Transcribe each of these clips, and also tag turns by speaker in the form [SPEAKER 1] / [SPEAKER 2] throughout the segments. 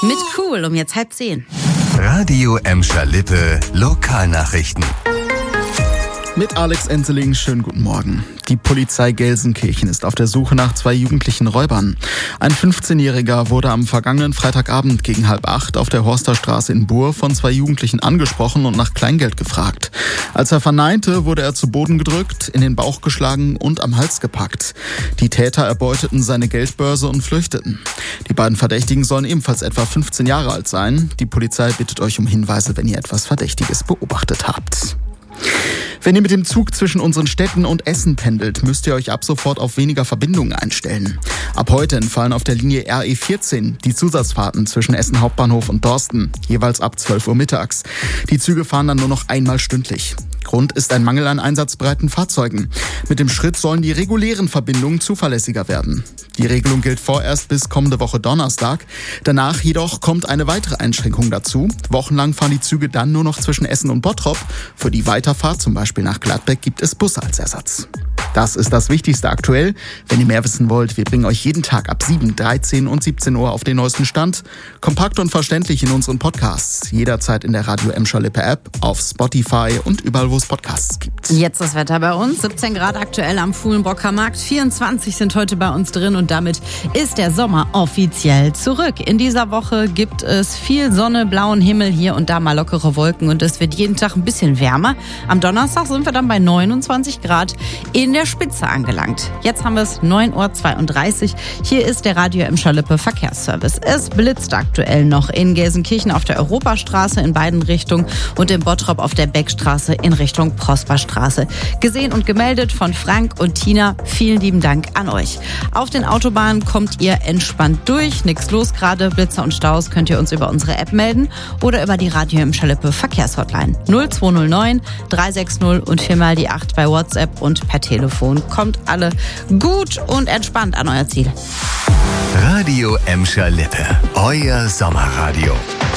[SPEAKER 1] Mit Cool um jetzt 9:30.
[SPEAKER 2] Radio Emscher-Lippe Lokalnachrichten.
[SPEAKER 3] Mit Alex Enseling, schönen guten Morgen. Die Polizei Gelsenkirchen ist auf der Suche nach 2 jugendlichen Räubern. Ein 15-Jähriger wurde am vergangenen Freitagabend gegen 7:30 auf der Horsterstraße in Buhr von 2 Jugendlichen angesprochen und nach Kleingeld gefragt. Als er verneinte, wurde er zu Boden gedrückt, in den Bauch geschlagen und am Hals gepackt. Die Täter erbeuteten seine Geldbörse und flüchteten. Die beiden Verdächtigen sollen ebenfalls etwa 15 Jahre alt sein. Die Polizei bittet euch um Hinweise, wenn ihr etwas Verdächtiges beobachtet habt. Wenn ihr mit dem Zug zwischen unseren Städten und Essen pendelt, müsst ihr euch ab sofort auf weniger Verbindungen einstellen. Ab heute entfallen auf der Linie RE14 die Zusatzfahrten zwischen Essen Hauptbahnhof und Dorsten, jeweils ab 12 Uhr mittags. Die Züge fahren dann nur noch einmal stündlich. Grund ist ein Mangel an einsatzbereiten Fahrzeugen. Mit dem Schritt sollen die regulären Verbindungen zuverlässiger werden. Die Regelung gilt vorerst bis kommende Woche Donnerstag. Danach jedoch kommt eine weitere Einschränkung dazu. Wochenlang fahren die Züge dann nur noch zwischen Essen und Bottrop. Für die Weiterfahrt, zum Beispiel nach Gladbeck, gibt es Busse als Ersatz. Das ist das Wichtigste aktuell. Wenn ihr mehr wissen wollt, wir bringen euch jeden Tag ab 7, 13 und 17 Uhr auf den neuesten Stand. Kompakt und verständlich in unseren Podcasts. Jederzeit in der Radio Emscher-Lippe App, auf Spotify und überall, wo es Podcasts gibt.
[SPEAKER 1] Jetzt das Wetter bei uns. 17 Grad aktuell am Fuhlenbrocker Markt. 24 sind heute bei uns drin und damit ist der Sommer offiziell zurück. In dieser Woche gibt es viel Sonne, blauen Himmel, hier und da mal lockere Wolken und es wird jeden Tag ein bisschen wärmer. Am Donnerstag sind wir dann bei 29 Grad in der Spitze angelangt. Jetzt haben wir es 9:32 Uhr. Hier ist der Radio Emscher-Lippe Verkehrsservice. Es blitzt aktuell noch in Gelsenkirchen auf der Europastraße in beiden Richtungen und in Bottrop auf der Beckstraße in Richtung Prosperstraße. Gesehen und gemeldet von Frank und Tina. Vielen lieben Dank an euch. Auf den Autobahnen kommt ihr entspannt durch. Nichts los gerade. Blitzer und Staus könnt ihr uns über unsere App melden oder über die Radio Emscher-Lippe Verkehrshotline 0209 360 und 4 die 8 bei WhatsApp und per Telefon. Kommt alle gut und entspannt an euer Ziel.
[SPEAKER 2] Radio Emscher-Lippe, euer Sommerradio.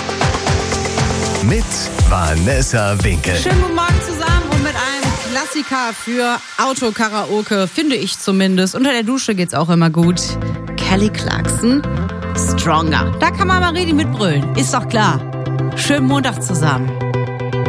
[SPEAKER 2] Mit Vanessa Winkel.
[SPEAKER 1] Schönen guten Morgen zusammen und mit einem Klassiker für Autokaraoke, finde ich zumindest. Unter der Dusche geht's auch immer gut. Kelly Clarkson, Stronger. Da kann man mal richtig mitbrüllen, ist doch klar. Schönen Montag zusammen.